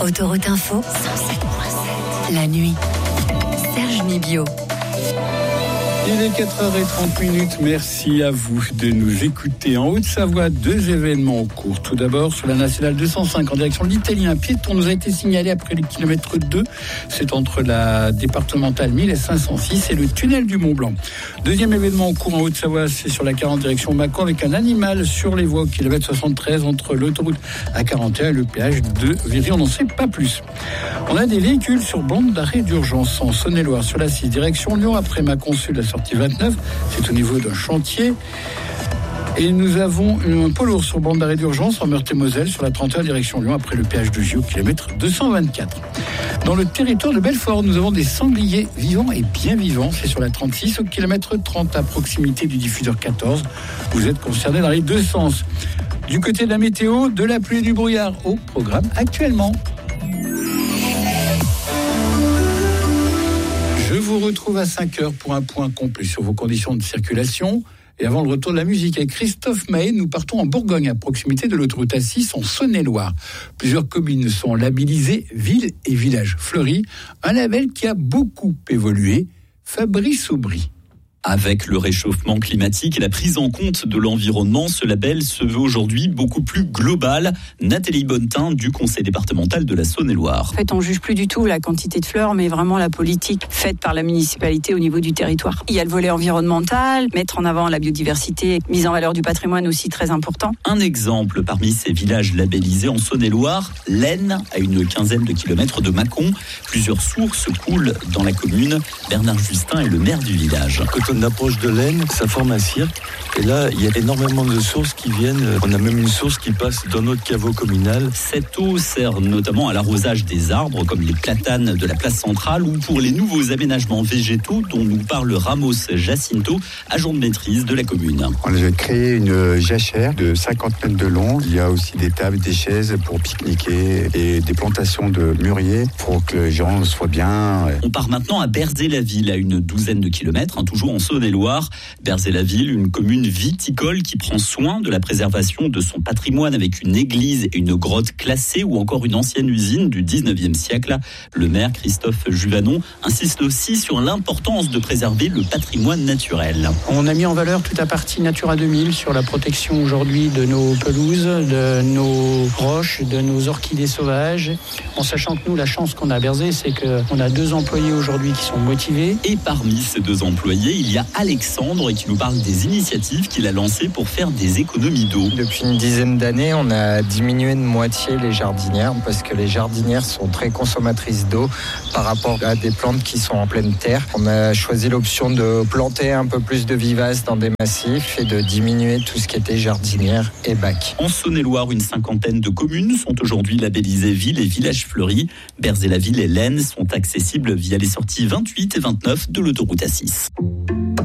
Autoroute Info, 107.7. La nuit. Serge Nibio. Il est 4h30. Merci à vous de nous écouter. En Haute-Savoie, 2 événements en cours. Tout d'abord, sur la nationale 205 en direction de l'Italie, un piéton nous a été signalé après le kilomètre 2. C'est entre la départementale 1000 et 506 et le tunnel du Mont-Blanc. Deuxième événement en cours en Haute-Savoie, c'est sur la 40 direction Mâcon avec un animal sur les voies au kilomètre 73 entre l'autoroute A41 et le péage de Viry. On n'en sait pas plus. On a des véhicules sur bande d'arrêt d'urgence en Saône-et-Loire sur la 6 direction Lyon après Mâcon Sud, la sortie 29, c'est au niveau d'un chantier. Et nous avons un poids lourd sur bande d'arrêt d'urgence en Meurthe-et-Moselle sur la 31 direction Lyon après le péage de Gio, kilomètre 224. Dans le territoire de Belfort, nous avons des sangliers vivants et bien vivants. C'est sur la 36 au kilomètre 30 à proximité du diffuseur 14. Vous êtes concernés dans les deux sens. Du côté de la météo, de la pluie et du brouillard au programme actuellement. Je vous retrouve à 5h pour un point complet sur vos conditions de circulation. Et avant le retour de la musique avec Christophe Maé, nous partons en Bourgogne, à proximité de l'autoroute A6 en Saône-et-Loire. Plusieurs communes sont labellisées villes et villages fleuris, un label qui a beaucoup évolué. Fabrice Aubry. Avec le réchauffement climatique et la prise en compte de l'environnement, ce label se veut aujourd'hui beaucoup plus global. Nathalie Bonnetin du conseil départemental de la Saône-et-Loire. En fait, on juge plus du tout la quantité de fleurs, mais vraiment la politique faite par la municipalité au niveau du territoire. Il y a le volet environnemental, mettre en avant la biodiversité, mise en valeur du patrimoine aussi très important. Un exemple parmi ces villages labellisés en Saône-et-Loire, l'Aisne, à une quinzaine de kilomètres de Mâcon. Plusieurs sources coulent dans la commune. Bernard Justin est le maire du village. On approche de l'Aisne, ça forme un cirque. Et là, il y a énormément de sources qui viennent. On a même une source qui passe dans notre caveau communal. Cette eau sert notamment à l'arrosage des arbres, comme les platanes de la place centrale, ou pour les nouveaux aménagements végétaux dont nous parle Ramos Jacinto, agent de maîtrise de la commune. On a créé une jachère de 50 mètres de long. Il y a aussi des tables, des chaises pour pique-niquer et des plantations de mûriers pour que les gens soient bien. On part maintenant à Berzé-la-Ville, à une douzaine de kilomètres, toujours en Saône-et-Loire. Berzé-la-Ville, une commune viticole qui prend soin de la préservation de son patrimoine avec une église et une grotte classée ou encore une ancienne usine du 19e siècle. Le maire Christophe Juvanon insiste aussi sur l'importance de préserver le patrimoine naturel. On a mis en valeur toute la partie Natura 2000 sur la protection aujourd'hui de nos pelouses, de nos roches, de nos orchidées sauvages. En sachant que nous, la chance qu'on a à Berzé, c'est qu'on a 2 employés aujourd'hui qui sont motivés. Et parmi ces 2 employés, il y a Alexandre qui nous parle des initiatives qu'il a lancées pour faire des économies d'eau. Depuis une dizaine d'années, on a diminué de moitié les jardinières parce que les jardinières sont très consommatrices d'eau par rapport à des plantes qui sont en pleine terre. On a choisi l'option de planter un peu plus de vivaces dans des massifs et de diminuer tout ce qui était jardinière et bac. En Saône-et-Loire, une 50aine de communes sont aujourd'hui labellisées villes et villages fleuris. Berzé-la-Ville et l'Aisne sont accessibles via les sorties 28 et 29 de l'autoroute A6.